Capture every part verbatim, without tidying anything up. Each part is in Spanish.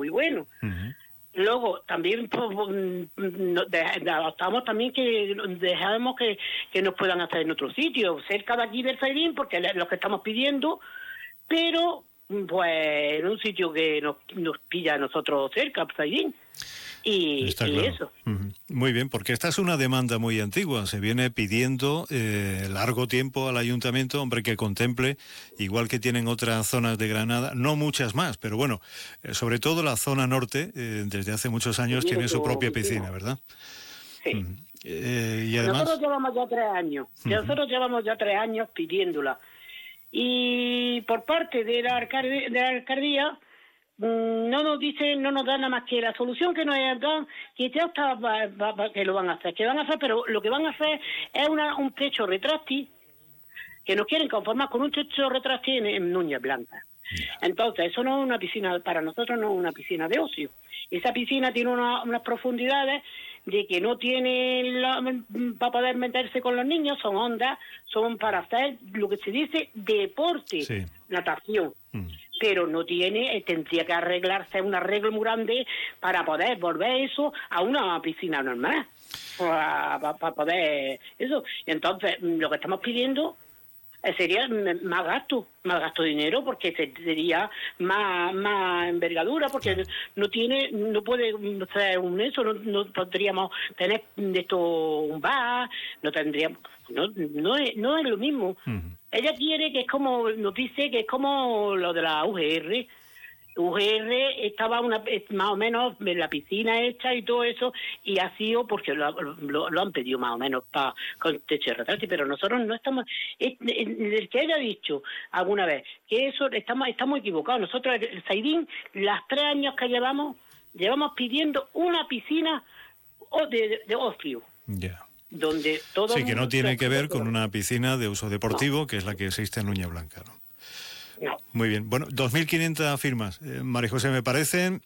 muy bueno. Uh-huh. Luego, también pues, adaptamos también que dejamos que, que nos puedan hacer en otro sitio, cerca de aquí del Zaidín, porque es lo que estamos pidiendo, pero pues en un sitio que nos, nos pilla a nosotros cerca, Zaidín. Y, y claro. Eso. Uh-huh. Muy bien, porque esta es una demanda muy antigua. Se viene pidiendo eh, largo tiempo al ayuntamiento, hombre, que contemple, igual que tienen otras zonas de Granada, no muchas más, pero bueno, eh, sobre todo la zona norte, eh, desde hace muchos años tiene su propia piscina, ¿verdad? Sí. Uh-huh. Eh, y además... Nosotros llevamos ya tres años, uh-huh. nosotros llevamos ya tres años pidiéndola. Y por parte de la alcaldía, de la alcaldía no nos dicen, no nos dan nada más que la solución que nos dan, que ya está, va, va, va, que lo van a hacer, que van a hacer, pero lo que van a hacer es una, un techo retráctil, que nos quieren conformar con un techo retráctil en, en Núñez Blanca. Entonces, eso no es una piscina, para nosotros no es una piscina de ocio. Esa piscina tiene una, unas profundidades de que no tiene la, para poder meterse con los niños, son ondas, son para hacer lo que se dice deporte, sí. Natación. Mm. Pero no tiene, tendría que arreglarse un arreglo muy grande para poder volver eso a una piscina normal, para, para, para poder eso. Entonces, lo que estamos pidiendo sería más gasto, más gasto de dinero, porque sería más más envergadura, porque claro. no tiene, no puede ser un eso, no, no podríamos tener de esto un bar, no tendríamos, no, no es, no es lo mismo. Uh-huh. Ella quiere que es como, nos dice que es como lo de la U G R. U G R estaba una, más o menos en la piscina hecha y todo eso, y ha sido porque lo, lo, lo han pedido más o menos para con techo de retráctil, pero nosotros no estamos, es, el que haya dicho alguna vez que eso estamos estamos equivocados. Nosotros el Zaidín, las tres años que llevamos llevamos pidiendo una piscina de, de, de ocio. Ya. Yeah. Donde todo sí, que no tiene que ver con una piscina de uso deportivo, no. que es la que existe en Núñez Blanca, ¿no? No. Muy bien. Bueno, dos mil quinientas firmas. Eh, María José, me parecen,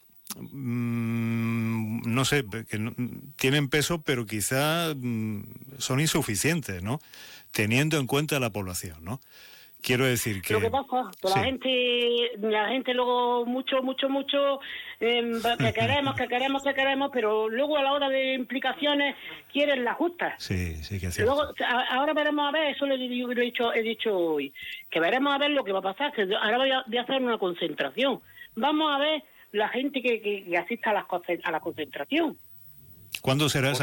mmm, no sé, que no, tienen peso, pero quizá mmm, son insuficientes, ¿no? Teniendo en cuenta la población, ¿no? Quiero decir que... Lo que pasa, que sí. la gente, la gente luego mucho, mucho, mucho, eh, que queremos, que queremos, que queremos, pero luego a la hora de implicaciones quieren las justas. Sí, sí que es cierto. Luego, a, ahora veremos a ver, eso le he, he, dicho, he dicho hoy, que veremos a ver lo que va a pasar, que ahora voy a, voy a hacer una concentración. Vamos a ver la gente que, que, que asista a la, a la concentración. ¿Cuándo será esa